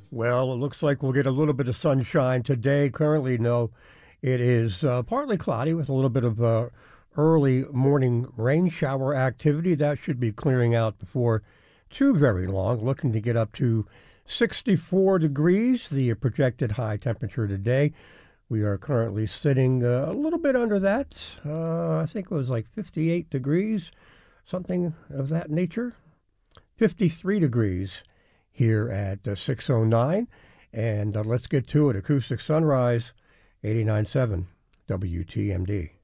Well, it looks like we'll get a little bit of sunshine today. Currently, no, it is partly cloudy with a little bit of early morning rain shower activity. That should be clearing out before too very long. Looking to get up to 64 degrees, the projected high temperature today. We are currently sitting a little bit under that. I think it was like 58 degrees, something of that nature. 53 degrees here at 6:09. And let's get to it. Acoustic Sunrise, 89.7 WTMD.